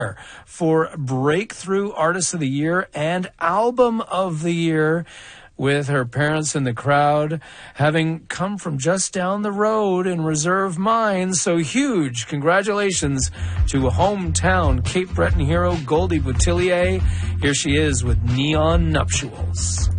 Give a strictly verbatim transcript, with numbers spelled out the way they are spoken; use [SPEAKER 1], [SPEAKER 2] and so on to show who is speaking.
[SPEAKER 1] for Breakthrough Artist of the Year and Album of the Year, with her parents in the crowd, having come from just down the road in Reserve Mines. So huge congratulations to hometown Cape Breton hero Goldie Boutillier. Here she is with Neon Nuptials.